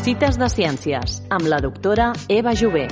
Cites de Ciències, amb la doctora Eva Jové.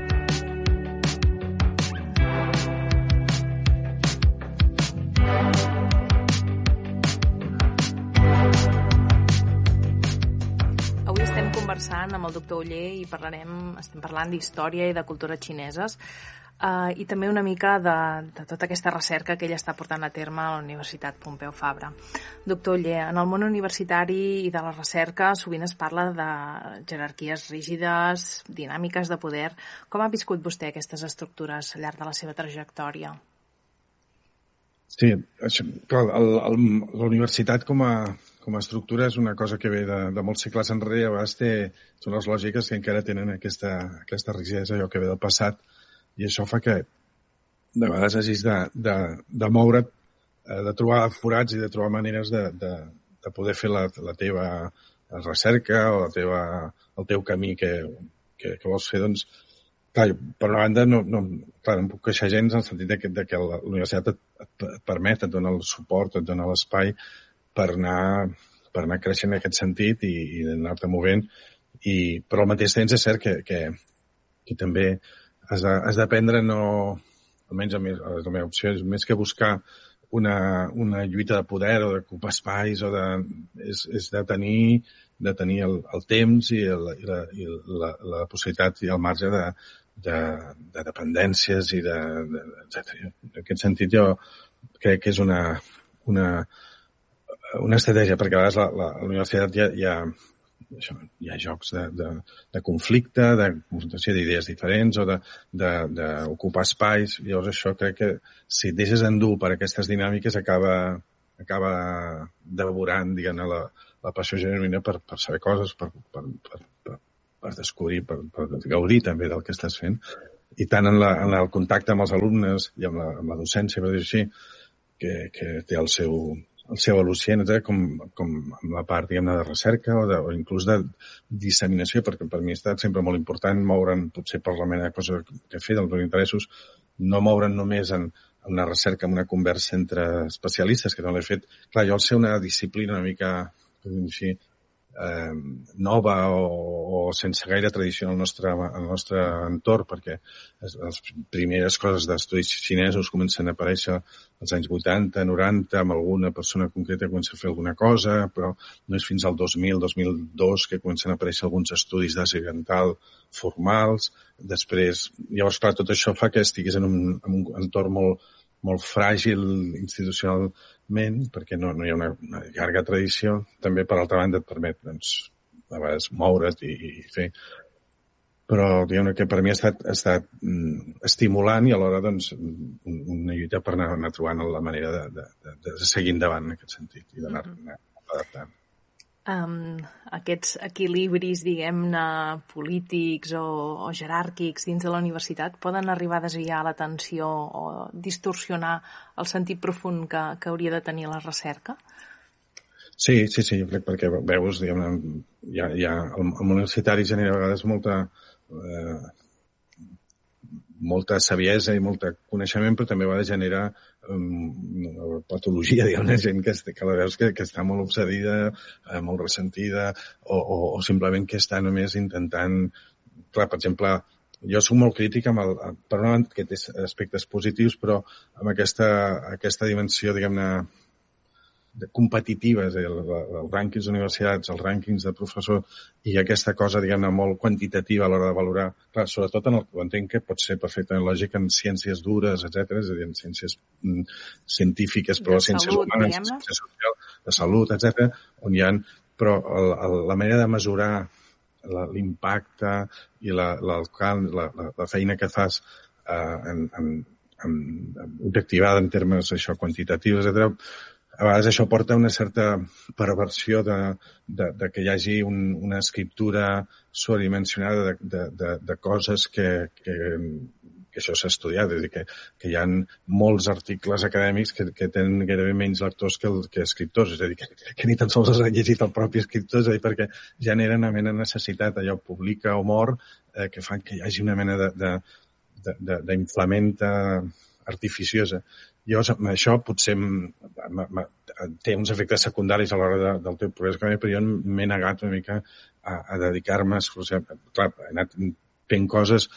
Avui estem conversant amb el doctor Oller i estem parlant d'història i de cultura xineses i també una mica de tota aquesta recerca que ell està portant a terme a la Universitat Pompeu Fabra. Doctor Oller, en el món universitari i de la recerca sovint es parla de jerarquies rígides, dinàmiques de poder. Com ha viscut vostè aquestes estructures al llarg de la seva trajectòria? Sí, clar, la universitat com a estructura és una cosa que ve de molts segles enrere i a vegades són les lògiques que encara tenen aquesta rigidesa, allò que ve del passat, i això fa que de vegades hagis de moure't, de trobar forats i de trobar maneres de poder fer la teva recerca o el teu camí que vols fer. Doncs, clar, per una banda, no em puc queixar gens en el sentit que la universitat et permet, et dona el suport, et dona l'espai per anar creixent en aquest sentit i anar-te movent. Però al mateix temps és cert que també has d'aprendre, almenys la meva opció, és més que buscar una lluita de poder o d'ocupar espais, és de tenir el temps i la possibilitat i el marge de dependències i etcètera. En aquest sentit jo crec que és una estratègia, perquè a vegades a la universitat hi ha jocs de conflicte, de confrontació d'idees diferents o d'ocupar espais. Llavors això crec que si et deixes endur per aquestes dinàmiques acaba devorant, diguem-ne, la passió genuïna per saber coses, per descobrir, per gaudir també del que estàs fent. I tant en el contacte amb els alumnes i amb la docència, per dir-ho així, que té el seu al·lucient, com amb la part, diguem-ne, de recerca o inclús de disseminació, perquè per mi ha estat sempre molt important moure'n, potser per la mena de coses que he fet, dels meus interessos, no moure'n només en una recerca, en una conversa entre especialistes, que no l'he fet. Clar, jo al ser una disciplina una mica, per dir-ho així, nova o sense gaire tradició en el nostre entorn, perquè les primeres coses d'estudis xinesos comencen a aparèixer als anys 80, 90, amb alguna persona concreta comença a fer alguna cosa, però no és fins al 2000, 2002 que comencen a aparèixer alguns estudis d'Àsia Oriental formals. Després, llavors, clar, tot això fa que estiguis en un entorn molt fràgil institucionalment, perquè no hi ha una llarga tradició. També, per altra banda, et permet, doncs, a vegades moure't i fer. Però, diguem que per mi ha estat estimulant i alhora, doncs, una lluita per anar trobant la manera de seguir endavant en aquest sentit i d'anar adaptant. Aquests equilibris, diguem-ne, polítics o jeràrquics dins de la universitat poden arribar a desviar l'atenció o distorsionar el sentit profund que hauria de tenir la recerca? Sí, jo crec, perquè veus, diguem-ne, el universitari genera a vegades molta saviesa i molt coneixement, però també a vegades genera patologia, diguem-ne, gent que la veus que està molt obsedida, molt ressentida, o simplement que està només intentant... Clar, per exemple, jo soc molt crític per una banda que té aspectes positius, però amb aquesta dimensió, diguem-ne, competitives, els rànquings d'universitats, els rànquings de professors i aquesta cosa, diguem-ne, molt quantitativa a l'hora de valorar. Clar, sobretot ho entenc que pot ser perfectament lògic en ciències dures, etc., és a dir, en ciències científiques, però ciències humanes, ciències socials, de salut, etc., on hi ha... Però la manera de mesurar l'impacte i la feina que fas objectivada en termes quantitatius, etc., a vegades això porta una certa perversió de que hi hagi una escriptura sobredimensionada de coses que això s'ha estudiat. És a dir, que hi ha molts articles acadèmics que tenen gairebé menys lectors que escriptors. És a dir, que ni tan sols els ha llegit el propi escriptor, és a dir, perquè generen una mena de necessitat, allò publica o mor, que fan que hi hagi una mena d'inflamenta artificiosa. Llavors, això potser té uns efectes secundaris a l'hora del teu progrés acadèmic, però jo m'he negat una mica a dedicar-me exclusivament. Clar, he anat fent coses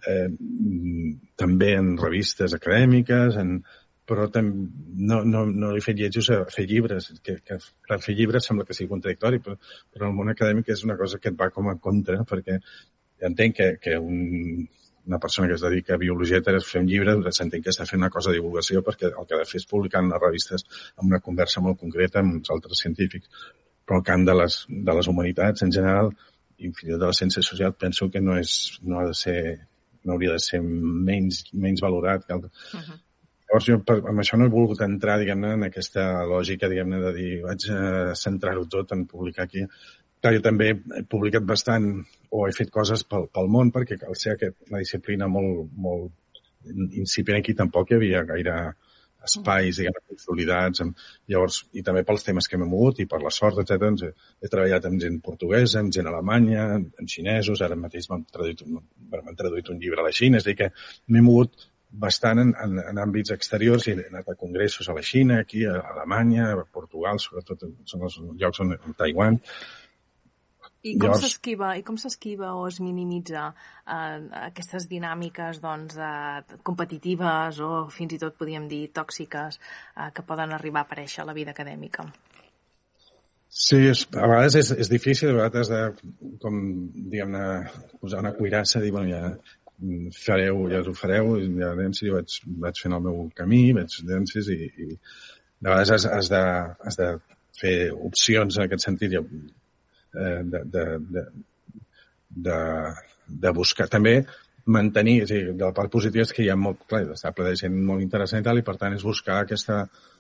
també en revistes acadèmiques, però no he fet lletjos a fer llibres, que per fer llibres sembla que sigui contradictori, però el món acadèmic és una cosa que et va com a contra, perquè entenc que una persona que es dedica a biologia a fer un llibre, s'entén que està fent una cosa de divulgació, perquè el que ha de fer és publicar en les revistes amb una conversa molt concreta amb uns altres científics. Però el camp de les humanitats, en general, i fins i tot de la ciència social, penso que no hauria de ser menys valorat que altres. Llavors, jo amb això no he volgut entrar, diguem-ne, en aquesta lògica, diguem-ne, de dir vaig a centrar-ho tot en publicar aquí. Clar, jo també he publicat bastant o he fet coses pel món, perquè al ser una disciplina molt incipient aquí tampoc hi havia gaire espais, diguem, consolidats. Llavors, i també pels temes que m'he mogut i per la sort, etc. Doncs he treballat amb gent portuguesa, amb gent alemanya, amb xinesos. Ara mateix m'han traduït un llibre a la Xina. És a dir, que m'he mogut bastant en àmbits exteriors i he anat a congressos a la Xina, aquí a Alemanya, a Portugal, sobretot són els llocs on Taiwan. I com s'esquiva o es minimitza aquestes dinàmiques competitives o fins i tot podríem dir tòxiques que poden arribar a aparèixer a la vida acadèmica? Sí, a vegades és difícil, a vegades com, diguem-ne, posar una cuirassa, dir, bueno, ja us ho fareu, i ja jo vaig fent el meu camí, i de vegades has de fer opcions en aquest sentit, de buscar també mantenir, és a dir, de la part positiva és que hi ha molt, clar, està ple de gent molt interessant i tal, i per tant és buscar aquesta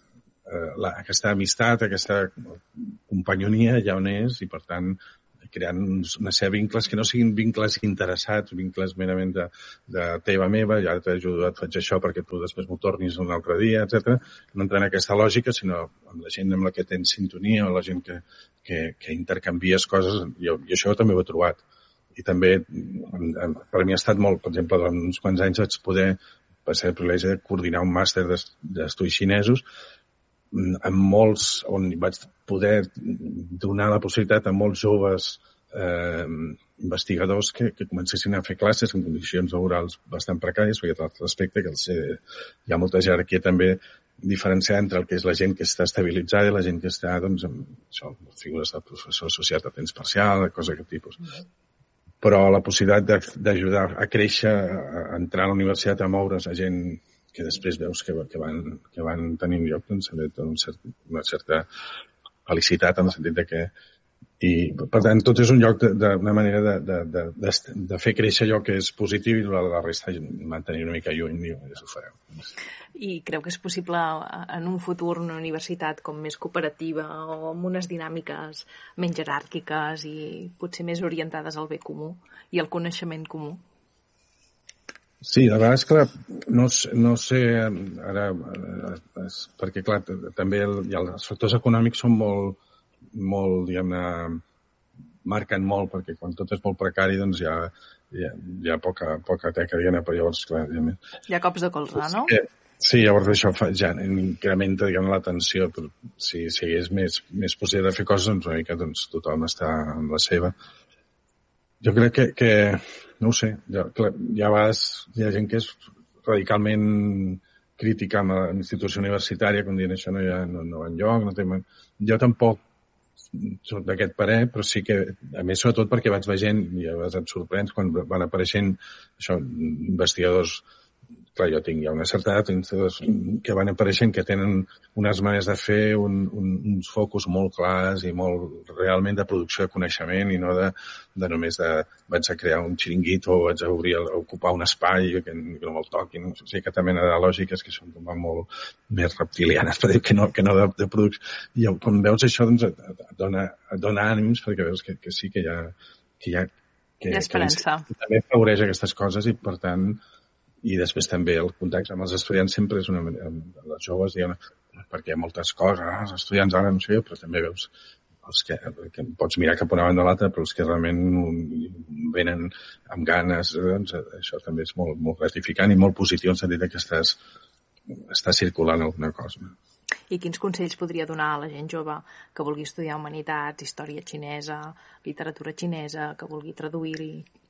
amistat, aquesta companyonia allà on és, i per tant creant una sèrie de vincles que no siguin vincles interessats, vincles merament de teva meva, ja t'he ajudat, et faig això perquè tu després m'ho tornis un altre dia, etc. No entrar en aquesta lògica, sinó amb la gent amb la que tens sintonia, o la gent que intercanvies coses, i això també ho he trobat. I també, per mi ha estat molt, per exemple, durant uns quants anys vaig ser el privilegi de coordinar un màster d'estudis xinesos, amb molts, on vaig poder donar la possibilitat a molts joves investigadors que comencessin a fer classes en condicions laborals bastant precàries, perquè l'altre aspecte que hi ha molta jerarquia també diferenciada entre el que és la gent que està estabilitzada i la gent que està, doncs, amb això, figures de professor associat a temps parcial, cosa d'aquest tipus. Però la possibilitat d'ajudar a créixer, a entrar a la universitat, a moure's a gent que després veus que van tenint lloc, doncs una certa felicitat en el sentit de que... I, per tant, tot és un lloc d'una manera de fer créixer allò que és positiu i la resta mantenir una mica lluny i ja ho fareu. I creu que és possible en un futur una universitat com més cooperativa o amb unes dinàmiques menys jeràrquiques i potser més orientades al bé comú i al coneixement comú? Sí, de vegades, clar, no sé ara, perquè, clar, també els factors econòmics són molt, diguem-ne, marquen molt, perquè quan tot és molt precari, doncs hi ha poca teca, diguem-ne, però llavors, clar, hi ha cops de colze, no? Sí, llavors això ja incrementa, diguem, la tensió, però si és més possible de fer coses, doncs una mica tothom està en la seva. Jo crec que no ho sé, hi ha vegades hi ha gent que és radicalment crítica amb l'institució universitària, com dient això no va enlloc, jo tampoc soc d'aquest parer, però sí que, a més, sobretot perquè vaig veient, i a vegades et sorprens quan van apareixent investigadors. Clar, jo tinc ja una certa edat, que van apareixent, que tenen unes maneres de fer uns focus molt clars i molt realment de producció de coneixement i no de només vaig a crear un xiringuito o vaig a ocupar un espai que no me'l toquin. O sigui, que també hi ha lògiques que són molt més reptilianes, per dir que no de producció. I quan veus això, doncs et dona ànims perquè veus que sí que hi ha esperança. També afavoreix aquestes coses i, per tant, i després també el contacte amb els estudiants sempre és amb les joves, diguem, perquè hi ha moltes coses, els estudiants ara no sé, però també veus els que pots mirar cap a una banda o l'altra, però els que realment venen amb ganes, doncs això també és molt, molt gratificant i molt positiu en el sentit que estàs està circulant alguna cosa. I quins consells podria donar a la gent jove que vulgui estudiar humanitats, història xinesa, literatura xinesa, que vulgui traduir-hi?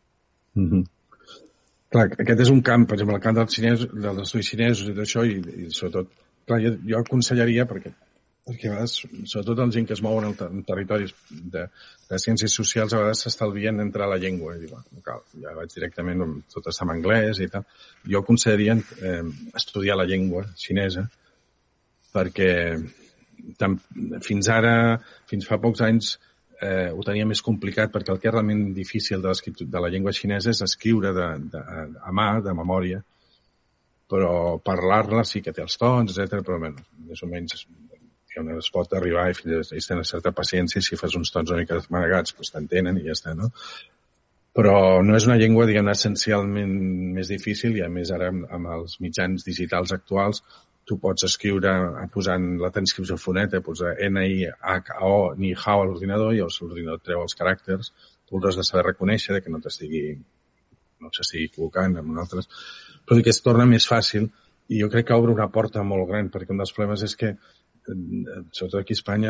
Clar, aquest és un camp, per exemple, el camp dels estudis xinesos i d'això, i sobretot, clar, jo aconsellaria, perquè a vegades, sobretot la gent que es mouen en territoris de ciències socials, a vegades s'estalvien d'entrar a la llengua. I diuen, no cal, ja vaig directament, tot està en anglès i tal. Jo aconsellaria estudiar la llengua xinesa, perquè fins fa pocs anys, ho tenia més complicat, perquè el que és realment difícil de la llengua xinesa és escriure a mà, de memòria, però parlar-la sí que té els tons, etc. Però més o menys es pot arribar i fins a tenir certa paciència, si fas uns tons una mica desmanegats, doncs t'entenen i ja està, no? Però no és una llengua, diguem-ne, essencialment més difícil, i a més ara amb els mitjans digitals actuals tu pots escriure posant la transcripció fonètica, posar N-I-H-O, ni hao a l'ordinador, i l'ordinador treu els caràcters, tu els has de saber reconèixer, que no s'estigui equivocant amb nosaltres, però que es torna més fàcil, i jo crec que obre una porta molt gran, perquè un dels problemes és que sobretot aquí a Espanya,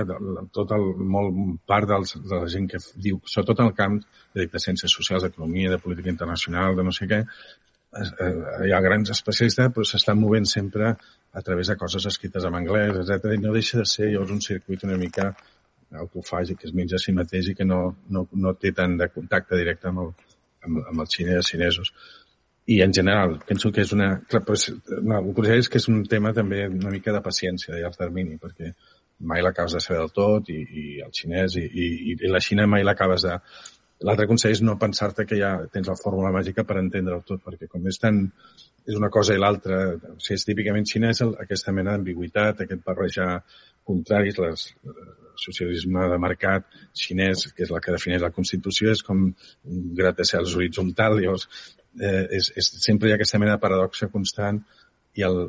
part de la gent que diu, sobretot en el camp de ciències socials, d'economia, de política internacional, de no sé què, hi ha grans especialistes, però s'estan movent sempre a través de coses escrites en anglès, etc. I no deixa de ser llavors un circuit una mica autofàgic, que es menja a si mateix i que no té tant de contacte directe amb els xinesos. I en general, penso que és el que és que és un tema també una mica de paciència, de llarg termini, perquè mai l'acabes de saber del tot, i el xinès, i la Xina mai l'acabes de... L'altre consell és no pensar-te que ja tens la fórmula màgica per entendre-ho tot, perquè com és una cosa i l'altra, o sigui, és típicament xinès, aquesta mena d'ambigüitat, aquest barrejar contraris, el socialisme de mercat xinès, que és la que defineix la Constitució, és com un gratacels horitzontal, llavors sempre hi ha aquesta mena de paradoxa constant, i el